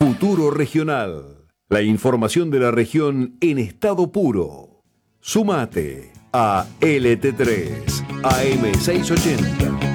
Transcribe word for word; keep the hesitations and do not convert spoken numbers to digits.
Futuro Regional. La información de la región en estado puro. Sumate a L T tres A M seiscientos ochenta.